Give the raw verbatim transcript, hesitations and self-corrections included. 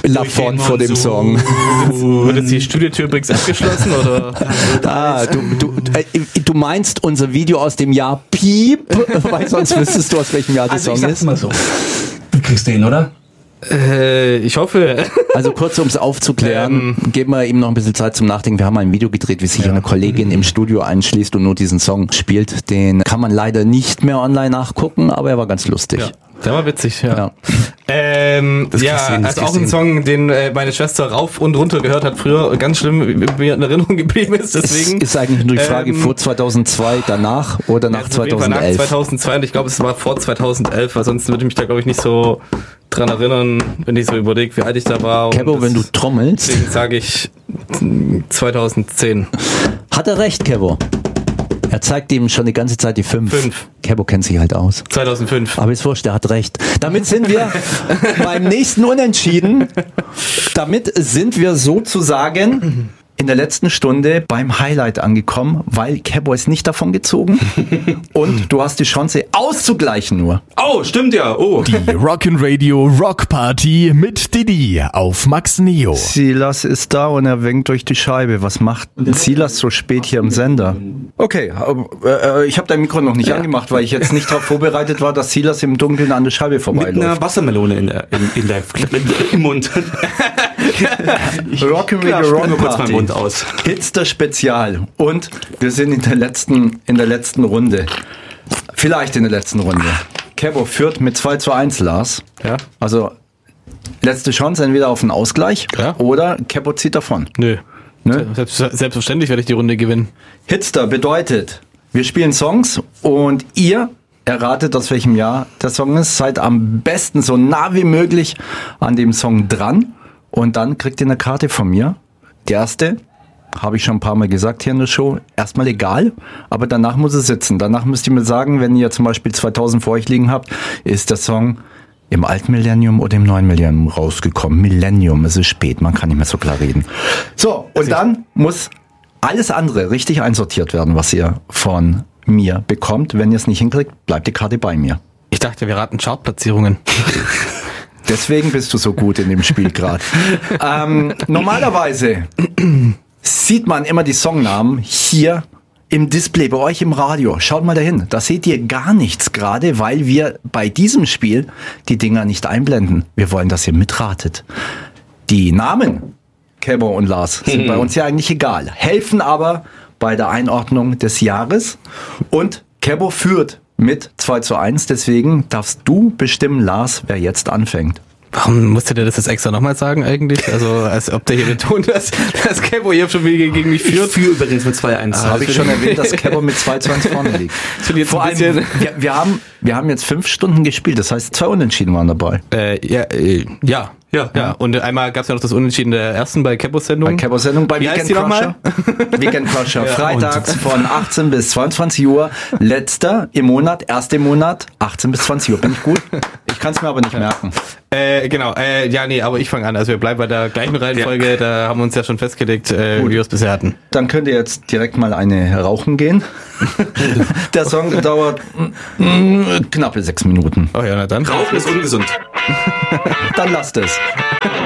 Lafon vor dem Song. Wird jetzt die Studiotür übrigens abgeschlossen, oder? Ah, du, du, äh, du meinst unser Video aus dem Jahr Piep, weil sonst wüsstest du, aus welchem Jahr der Also Song ich sag's ist. mal so. Du kriegst den, oder? Äh, ich hoffe. Also kurz, um es aufzuklären, Ähm. geben wir ihm noch ein bisschen Zeit zum Nachdenken. Wir haben ein Video gedreht, wie sich eine Kollegin im Studio einschließt und nur diesen Song spielt. Den kann man leider nicht mehr online nachgucken, aber er war ganz lustig. Ja. Der war witzig, ja. Ja. Ähm, Das ja, kriegst du hin, das also auch kriegst du ein hin. Song, den äh, meine Schwester rauf und runter gehört hat früher, ganz schlimm mir in Erinnerung geblieben ist, deswegen. Es ist eigentlich nur die Frage, ähm, vor zweitausendzwei, danach oder nach Ja, es ist auf jeden Fall nach zweitausendelf? zweitausendzwei und ich glaube, es war vor zweitausendelf, weil sonst würde ich mich da, glaube ich, nicht so dran erinnern, wenn ich so überlege, wie alt ich da war. Kebo, und wenn du das- trommelst, Deswegen sage ich zweitauszehn. hat er recht, Kebo. Er zeigt ihm schon die ganze Zeit die fünf. Fünf. Kebo kennt sich halt aus. zweitausendfünf. Aber ist wurscht, er hat recht. Damit sind wir beim nächsten Unentschieden. Damit sind wir sozusagen in der letzten Stunde beim Highlight angekommen, weil Kebo ist nicht davon gezogen und du hast die Chance auszugleichen nur. Oh, stimmt ja. Oh. Die Rock'n'Radio Rock Party mit Didi auf Max Neo. Silas ist da und er winkt durch die Scheibe. Was macht Silas so spät hier im Sender? Okay, äh, ich habe dein Mikro noch nicht angemacht, weil ich jetzt nicht darauf vorbereitet war, dass Silas im Dunkeln an der Scheibe Mit vorbeiläuft. einer Wassermelone in der, in, in der, im Mund. Rock'n'Radio Ja, spül Rock mir kurz meinen Party. Mund aus. Hitster Spezial. Und wir sind in der letzten, in der letzten Runde. Vielleicht in der letzten Runde. Kebo führt mit zwei zu eins, Lars. Ja? Also, letzte Chance entweder auf einen Ausgleich Ja. oder Kebo zieht davon. Nö. Ne? Selbst, selbstverständlich werde ich die Runde gewinnen. Hitster bedeutet, wir spielen Songs und ihr erratet, aus welchem Jahr der Song ist. Seid am besten so nah wie möglich an dem Song dran. Und dann kriegt ihr eine Karte von mir. Die erste, habe ich schon ein paar Mal gesagt hier in der Show, erstmal egal, aber danach muss es sitzen. Danach müsst ihr mir sagen, wenn ihr zum Beispiel zweitausend vor euch liegen habt, ist der Song im alten Millennium oder im neuen Millennium rausgekommen. Millennium, es ist spät, man kann nicht mehr so klar reden. So, und dann muss alles andere richtig einsortiert werden, was ihr von mir bekommt. Wenn ihr es nicht hinkriegt, bleibt die Karte bei mir. Ich dachte, wir raten Chartplatzierungen. Deswegen bist du so gut in dem Spiel gerade. ähm, normalerweise sieht man immer die Songnamen hier im Display, bei euch im Radio. Schaut mal dahin, da seht ihr gar nichts gerade, weil wir bei diesem Spiel die Dinger nicht einblenden. Wir wollen, dass ihr mitratet. Die Namen, Kebo und Lars, sind bei uns ja eigentlich egal, helfen aber bei der Einordnung des Jahres. Und Kebo führt mit zwei zu eins, deswegen darfst du bestimmen, Lars, wer jetzt anfängt. Warum musste der das jetzt extra nochmal sagen eigentlich? Also als ob der hier betont, dass, dass Kebo hier schon wieder gegen mich Ich führt. führe übrigens mit zwei eins. Habe ich schon erwähnt, dass Kebo mit zwei zu eins vorne liegt. Ich will jetzt Vor ein allem, bisschen- wir, wir, haben, wir haben jetzt fünf Stunden gespielt, das heißt zwei Unentschieden waren dabei. Äh, ja, äh, ja, ja, ja. Und einmal gab es ja noch das Unentschieden der ersten bei Kebos Sendung. Bei Kebos Sendung, bei Wie heißt Weekend die nochmal? Crusher. Weekend Crusher, Ja, freitags von achtzehn bis zweiundzwanzig Uhr. Letzter im Monat, erster im Monat, achtzehn bis zwanzig Uhr. Bin ich gut? Ich kann es mir aber nicht merken. Äh, genau, äh, ja, nee, aber ich fange an. Also wir bleiben bei der gleichen Reihenfolge, da haben wir uns ja schon festgelegt, äh, wie wir es bisher hatten. Dann könnt ihr jetzt direkt mal eine rauchen gehen. Der Song dauert mm, knappe sechs Minuten. Oh ja, na dann. Rauchen ist ungesund. Dann lasst es.